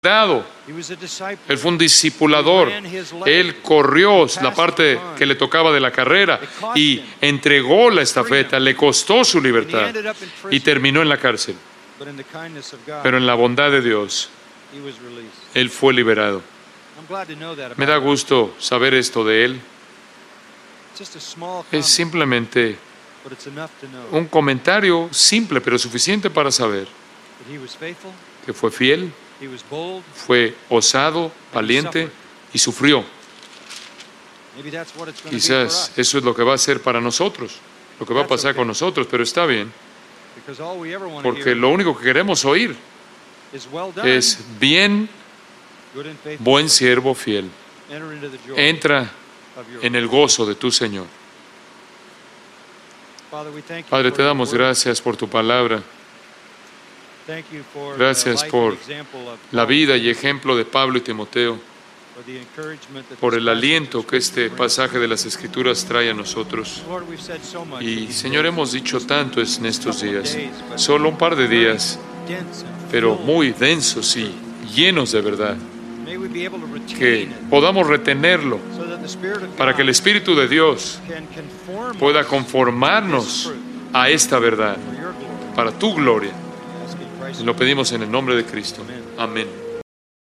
dado. Él fue un discipulador. Él corrió la parte que le tocaba de la carrera y entregó la estafeta. Le costó su libertad y terminó en la cárcel. Pero en la bondad de Dios, él fue liberado. Me da gusto saber esto de él. Es simplemente un comentario simple, pero suficiente para saber que fue fiel, fue osado, valiente y sufrió. Quizás eso es lo que va a ser para nosotros, lo que va a pasar con nosotros, pero está bien, porque lo único que queremos oír es bien, buen siervo fiel. Entra en el gozo de tu Señor. Padre, te damos gracias por tu palabra. Gracias por la vida y ejemplo de Pablo y Timoteo, por el aliento que este pasaje de las Escrituras trae a nosotros. Y, Señor, hemos dicho tanto en estos días, solo un par de días, pero muy densos y llenos de verdad, que podamos retenerlo para que el Espíritu de Dios pueda conformarnos a esta verdad para tu gloria. Lo pedimos en el nombre de Cristo. Amén.